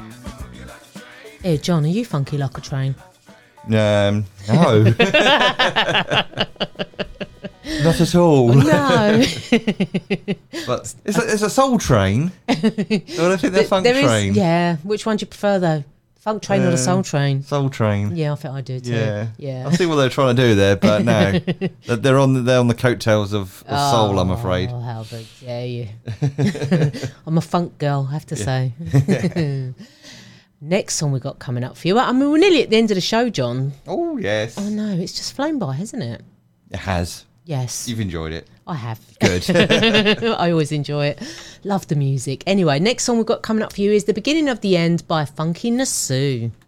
Hey, John, are you funky like a train? No. Not at all. No. But it's a soul train. I don't think they're funk train. Yeah. Which one do you prefer, though? Funk train or the soul train? Soul train. Yeah, I think I do too. Yeah. I see what they're trying to do there, but no. they're on the coattails of soul, I'm afraid. Oh, how dare you. I'm a funk girl, I have to say. Next song we got coming up for you. I mean, we're nearly at the end of the show, John. Oh, yes. Oh, no, it's just flown by, hasn't it? It has. Yes. You've enjoyed it. I have. Good. I always enjoy it. Love the music. Anyway, next song we've got coming up for you is The Beginning of the End by Funky Nasu.